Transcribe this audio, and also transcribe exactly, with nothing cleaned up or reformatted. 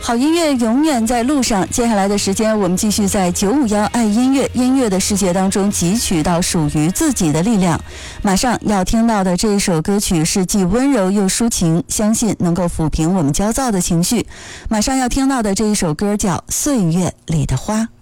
好音乐永远在路上。接下来的时间，我们继续在九五幺爱音乐音乐的世界当中汲取到属于自己的力量。马上要听到的这一首歌曲是既温柔又抒情，相信能够抚平我们焦躁的情绪。马上要听到的这一首歌叫《岁月里的花》。